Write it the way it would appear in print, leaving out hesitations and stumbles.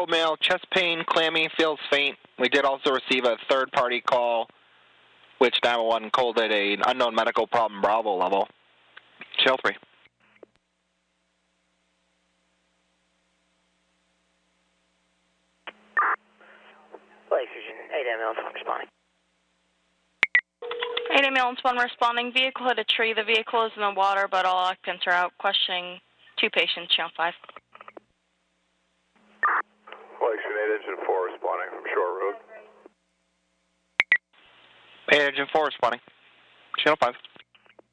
medical mail, chest pain, clammy, feels faint. We did also receive a third-party call, which 911 called it an unknown medical problem Bravo level. Channel 3. Lake Fusion, 8 ambulance, 1 responding. 8 ambulance, 1 responding. Vehicle hit a tree. The vehicle is in the water, but all occupants are out. Questioning 2 patients, channel 5. Lake Fusion, 8 engine 4 responding from Shore Road. 8 engine 4 responding. Channel 5.